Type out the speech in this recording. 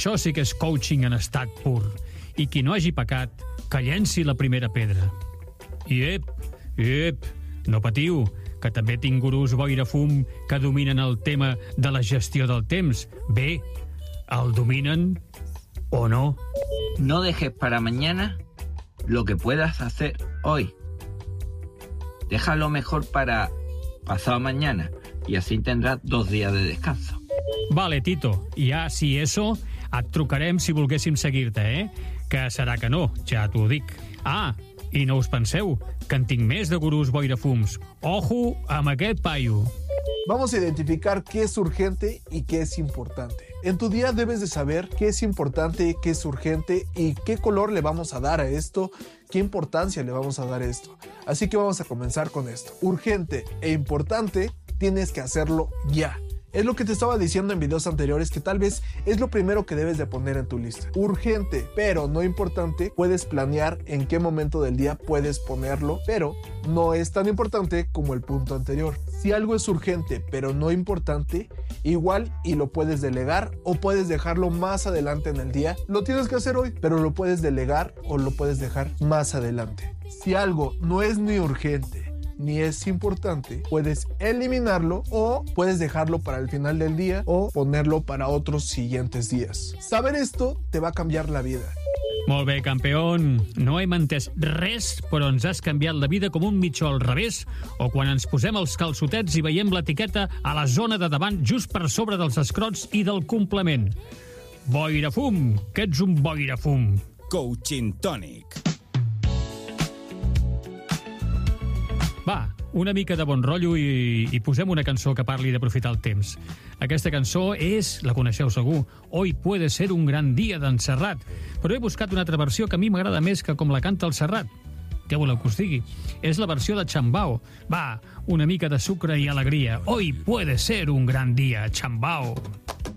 Això sí que és coaching en estat pur. I qui no hagi pecat, que llenci la primera pedra. I ep, no patiu, que també tinc gurús boira-fum que dominen el tema de la gestió del temps. Bé, el dominen o no? No dejes para mañana lo que puedas hacer hoy. Déjalo mejor para pasado mañana y así tendrás 2 días de descanso. Vale, Tito, ja si eso, et trucarem si volguéssim seguir-te, Que serà que no, ja t'ho dic. Ah, i no us penseu, que en tinc més de gurús boirafums. Ojo amb aquest paio. Vamos a identificar qué es urgente y qué es importante. En tu día debes de saber qué es importante, qué es urgente y qué color le vamos a dar a esto, qué importancia le vamos a dar a esto. Así que vamos a comenzar con esto. Urgente e importante, tienes que hacerlo ya. Es lo que te estaba diciendo en videos anteriores, que tal vez es lo primero que debes de poner en tu lista. Urgente, pero no importante, puedes planear en qué momento del día puedes ponerlo, pero no es tan importante como el punto anterior. Si algo es urgente, pero no importante, igual y lo puedes delegar o puedes dejarlo más adelante en el día. Lo tienes que hacer hoy, pero lo puedes delegar o lo puedes dejar más adelante. Si algo no es ni urgente ni es importante, puedes eliminarlo o puedes dejarlo para el final del día o ponerlo para otros siguientes días. Saber esto te va a cambiar la vida. Molt bé, campeón. No hem entès res, però ens has canviat la vida com un mitjó al revés o quan ens posem els calçotets i veiem l'etiqueta a la zona de davant just per sobre dels escrots i del complement. Boirafum, que ets un boirafum. Coaching Tònic. Va, una mica de bon rotllo i posem una cançó que parli d'aprofitar el temps. Aquesta cançó la coneixeu segur, Hoy puede ser un gran dia d'en Serrat, però he buscat una altra versió que a mi m'agrada més que com la canta el Serrat. Què voleu que us digui? És la versió de Chambao. Va, una mica de sucre i alegria. Hoy puede ser un gran dia, Chambao.